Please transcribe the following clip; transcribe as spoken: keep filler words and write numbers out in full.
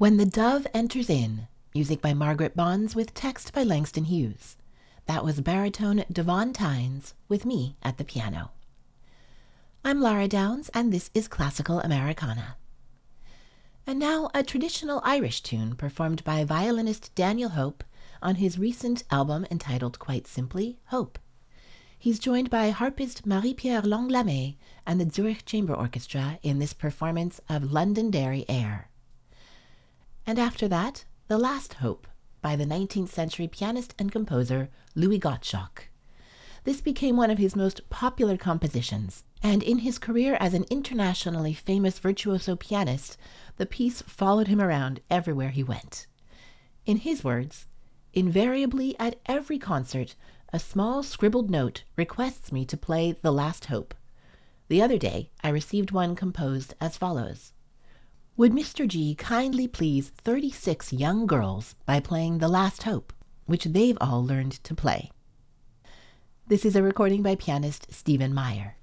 When the Dove Enters In, music by Margaret Bonds with text by Langston Hughes. That was baritone Devon Tynes with me at the piano. I'm Lara Downs, and this is Classical Americana. And now a traditional Irish tune performed by violinist Daniel Hope on his recent album entitled quite simply Hope. He's joined by harpist Marie-Pierre Langlamé and the Zurich Chamber Orchestra in this performance of Londonderry Air. And after that, The Last Hope by the nineteenth century pianist and composer Louis Gottschalk. This became one of his most popular compositions, and in his career as an internationally famous virtuoso pianist, the piece followed him around everywhere he went. In his words, "Invariably at every concert, a small scribbled note requests me to play The Last Hope. The other day I received one composed as follows. Would Mister G kindly please thirty-six young girls by playing The Last Hope, which they've all learned to play." This is a recording by pianist Stephen Meyer.